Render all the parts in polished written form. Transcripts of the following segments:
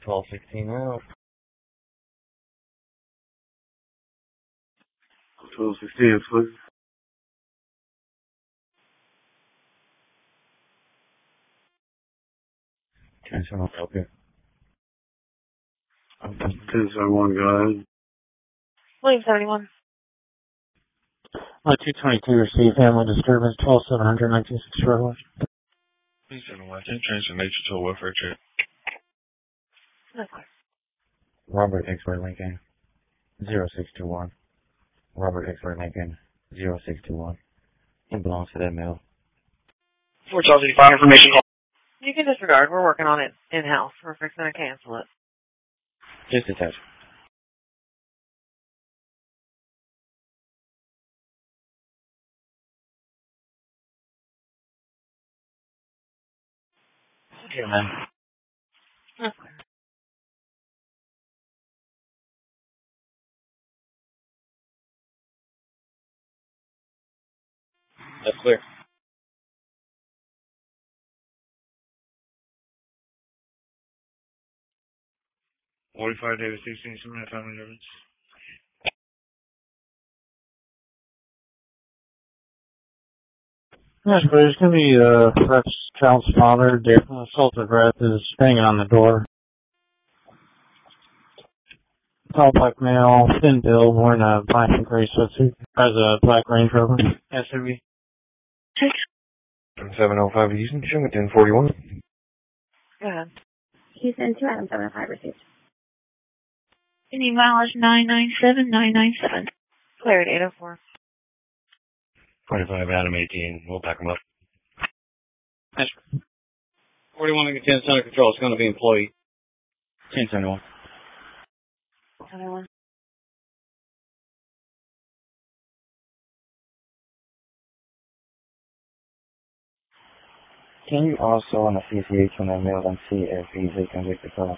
1216 out. 1216, please. Attention, I'll help you. 1071, go ahead. William 71. 222, receive family disturbance, 12700, 1960 Road. Please send a Western Transfer Nature to a welfare check. Okay. Robert X-Ray Lincoln, 0621. Robert X-Ray Lincoln, 0621. It belongs to that mail. 4 Charles 85 information call. You can disregard. We're working on it in-house. We're fixing to cancel it. Just attach. Okay, man. Okay. That's clear. David 16, 7 family service. Yes, but there's going to be Brett's child's father. The assaulted Brett is banging on the door. Tall black male, thin build, wearing a black and gray sweatsuit. Has a black Range Rover SUV. 705 Houston, Sugar 1041. Go ahead. Houston, 2 Adam 705 received. Any mileage 997,997. Cleared 804. 25 Adam 18. We'll pack them up. 41 Lincoln 10, Center Control. It's going to be employee. 1071. 71. Can you also on the CCH on that mail and see if he's a convicted felon?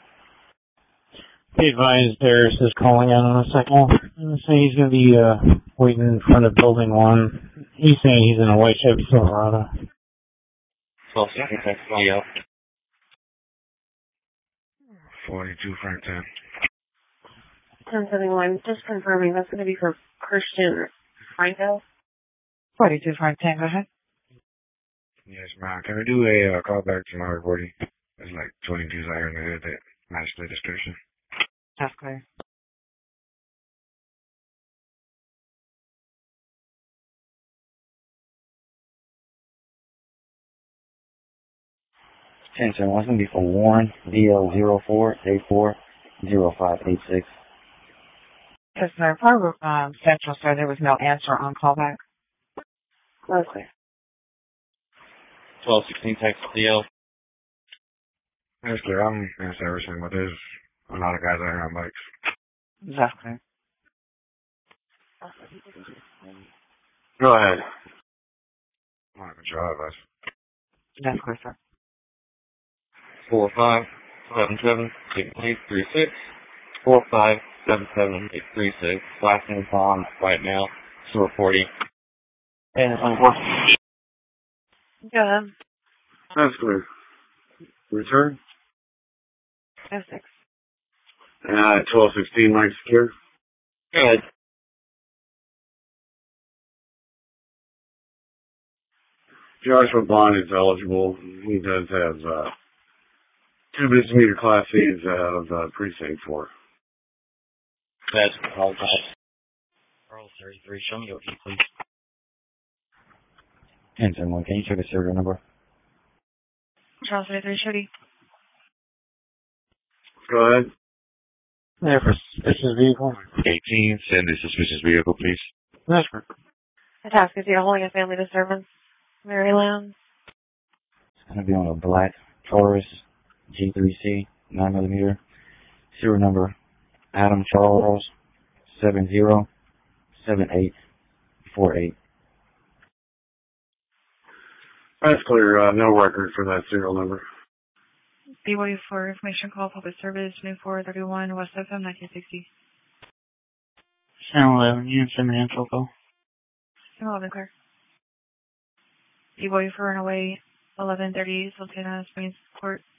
Be advised, Darius is calling out in a second. So he's going to be waiting in front of building 1. He's saying he's in a white Chevy Silverado. 1260, text, yeah. 42 Frank 10. 1071. Just confirming that's going to be for Christian Franco. 42 Frank 10. Go ahead. Yes, ma'am. Can we do a call back to my recording? There's like 22s out here in the hood that match the description. That's clear. Attention, it's going to be for Warren, DL04840586. Yes, sir. For Central, sir, there was no answer on callback. Okay. 1216, text, DL. That's clear. I'm in Saracen, but there's a lot of guys out here on bikes. That's clear. Go ahead. I'm not going to drive us. That's clear, sir. 4577-8336. 4577-836. Last name on right now. 240. And it's on board. Go ahead. That's clear. Return. F6. And 1216, Mike secure. Good. Joshua Bond is eligible. He does have 2 misdemeanor class C's out of precinct 4. That's all. Earl 33, show me your key, please. 1071, can you check the serial number? Charles 33, Shooty. Go ahead. Yeah, for suspicious vehicle. 18, send the suspicious vehicle, please. That's right. The task is you're holding a family disturbance. Maryland. It's going to be on a black Taurus G3C 9mm. Serial number Adam Charles 707848. That's clear. No record for that serial number. BYU for information call, public service, New 431, West FM, 1960. Channel 11, you send me an info call. Channel 11, clear. BYU for runaway, 1130, Sultana Springs Court.